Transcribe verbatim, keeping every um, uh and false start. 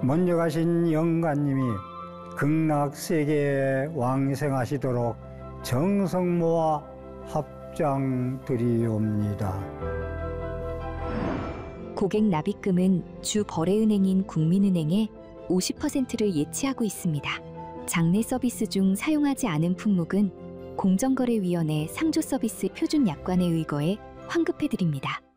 먼저 가신 영가님이 극락세계에 왕생하시도록 정성 모아 합장드리옵니다. 고객 납입금은 주 거래은행인 국민은행에 오십 퍼센트를 예치하고 있습니다. 장내 서비스 중 사용하지 않은 품목은 공정거래위원회 상조서비스 표준약관에 의거해 환급해드립니다.